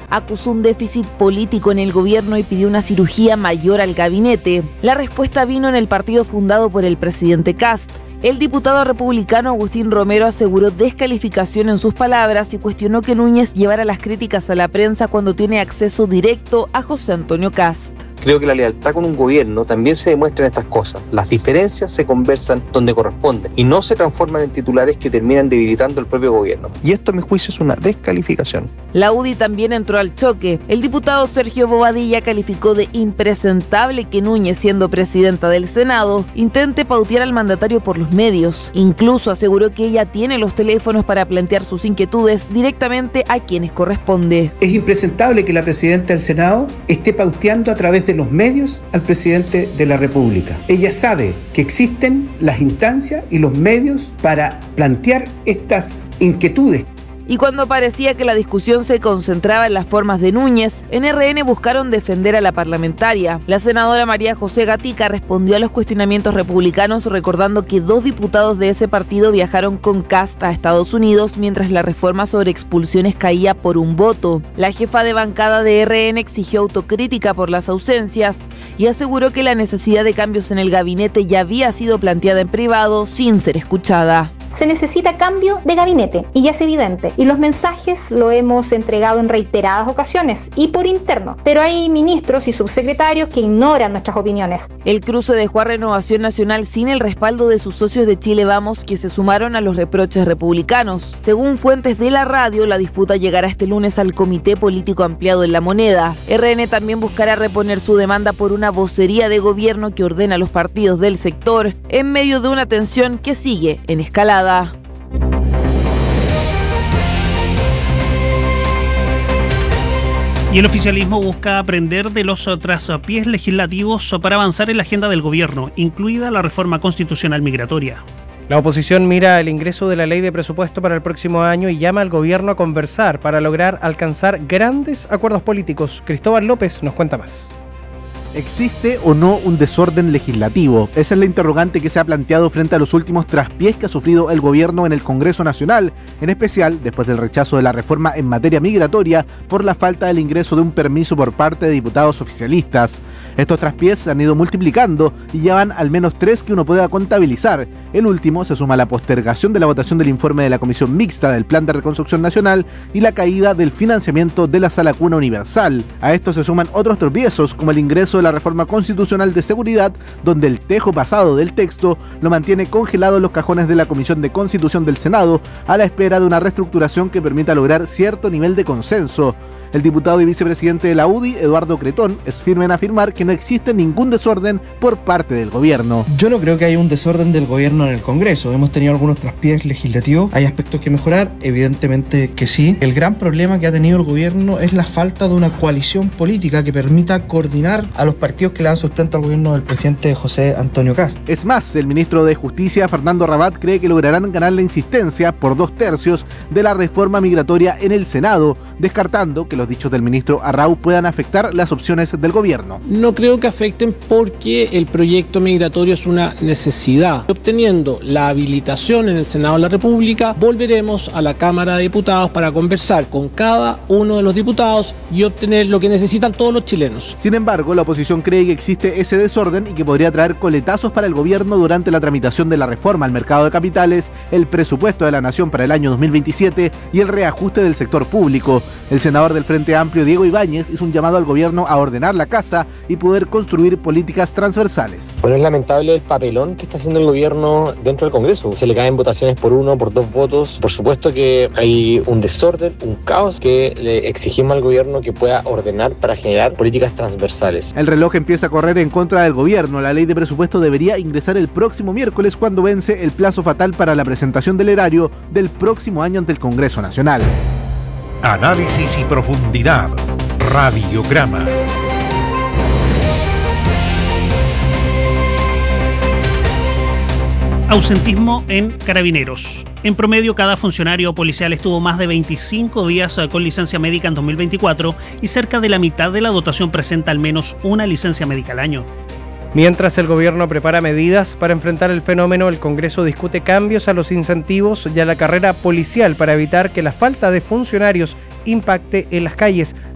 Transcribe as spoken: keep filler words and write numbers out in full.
acusó un déficit político en el gobierno y pidió una cirugía mayor al gabinete. La respuesta vino en el partido fundado por el presidente Kast. El diputado republicano Agustín Romero aseguró descalificación en sus palabras y cuestionó que Núñez llevara las críticas a la prensa cuando tiene acceso directo a José Antonio Kast. Creo que la lealtad con un gobierno también se demuestra en estas cosas. Las diferencias se conversan donde corresponden y no se transforman en titulares que terminan debilitando el propio gobierno. Y esto, a mi juicio, es una descalificación. La U D I también entró al choque. El diputado Sergio Bobadilla calificó de impresentable que Núñez, siendo presidenta del Senado, intente pautear al mandatario por los medios. Incluso aseguró que ella tiene los teléfonos para plantear sus inquietudes directamente a quienes corresponde. Es impresentable que la presidenta del Senado esté pauteando a través de los medios al presidente de la República. Ella sabe que existen las instancias y los medios para plantear estas inquietudes. Y cuando parecía que la discusión se concentraba en las formas de Núñez, en R N buscaron defender a la parlamentaria. La senadora María José Gatica respondió a los cuestionamientos republicanos recordando que dos diputados de ese partido viajaron con Kast a Estados Unidos mientras la reforma sobre expulsiones caía por un voto. La jefa de bancada de R N exigió autocrítica por las ausencias y aseguró que la necesidad de cambios en el gabinete ya había sido planteada en privado sin ser escuchada. Se necesita cambio de gabinete y ya es evidente, y los mensajes lo hemos entregado en reiteradas ocasiones y por interno, pero hay ministros y subsecretarios que ignoran nuestras opiniones. El cruce dejó a Renovación Nacional sin el respaldo de sus socios de Chile Vamos, que se sumaron a los reproches republicanos. Según fuentes de la radio, la disputa llegará este lunes al Comité Político Ampliado en La Moneda. R N también buscará reponer su demanda por una vocería de gobierno que ordena a los partidos del sector en medio de una tensión que sigue en escalada. Y el oficialismo busca aprender de los traspiés legislativos para avanzar en la agenda del gobierno, incluida la reforma constitucional migratoria. La oposición mira el ingreso de la ley de presupuesto para el próximo año y llama al gobierno a conversar para lograr alcanzar grandes acuerdos políticos. Cristóbal López nos cuenta más. ¿Existe o no un desorden legislativo? Esa es la interrogante que se ha planteado frente a los últimos traspiés que ha sufrido el gobierno en el Congreso Nacional, en especial después del rechazo de la reforma en materia migratoria por la falta del ingreso de un permiso por parte de diputados oficialistas. Estos traspiés se han ido multiplicando y ya van al menos tres que uno pueda contabilizar. El último se suma a la postergación de la votación del informe de la Comisión Mixta del Plan de Reconstrucción Nacional y la caída del financiamiento de la Sala Cuna Universal. A esto se suman otros tropiezos, como el ingreso de la reforma constitucional de seguridad, donde el tejo pasado del texto lo mantiene congelado en los cajones de la Comisión de Constitución del Senado, a la espera de una reestructuración que permita lograr cierto nivel de consenso. El diputado y vicepresidente de la U D I, Eduardo Cretón, es firme en afirmar que no existe ningún desorden por parte del gobierno. Yo no creo que haya un desorden del gobierno en el Congreso. Hemos tenido algunos traspiés legislativos. ¿Hay aspectos que mejorar? Evidentemente que sí. El gran problema que ha tenido el gobierno es la falta de una coalición política que permita coordinar a los partidos que le dan sustento al gobierno del presidente José Antonio Kast. Es más, el ministro de Justicia, Fernando Rabat, cree que lograrán ganar la insistencia por dos tercios de la reforma migratoria en el Senado, descartando que los dichos del ministro Arrau puedan afectar las opciones del gobierno. No creo que afecten porque el proyecto migratorio es una necesidad. Obteniendo la habilitación en el Senado de la República, volveremos a la Cámara de Diputados para conversar con cada uno de los diputados y obtener lo que necesitan todos los chilenos. Sin embargo, la oposición cree que existe ese desorden y que podría traer coletazos para el gobierno durante la tramitación de la reforma al mercado de capitales, el presupuesto de la Nación para el año dos mil veintisiete y el reajuste del sector público. El senador del Frente Amplio, Diego Ibáñez, hizo un llamado al gobierno a ordenar la casa y poder construir políticas transversales. Bueno, es lamentable el papelón que está haciendo el gobierno dentro del Congreso. Se le caen votaciones por uno, por dos votos. Por supuesto que hay un desorden, un caos que le exigimos al gobierno que pueda ordenar para generar políticas transversales. El reloj empieza a correr en contra del gobierno. La ley de presupuesto debería ingresar el próximo miércoles, cuando vence el plazo fatal para la presentación del erario del próximo año ante el Congreso Nacional. Análisis y profundidad. Radiograma. Ausentismo en Carabineros. En promedio, cada funcionario policial estuvo más de veinticinco días con licencia médica en dos mil veinticuatro y cerca de la mitad de la dotación presenta al menos una licencia médica al año. Mientras el gobierno prepara medidas para enfrentar el fenómeno, el Congreso discute cambios a los incentivos y a la carrera policial para evitar que la falta de funcionarios impacte en las calles.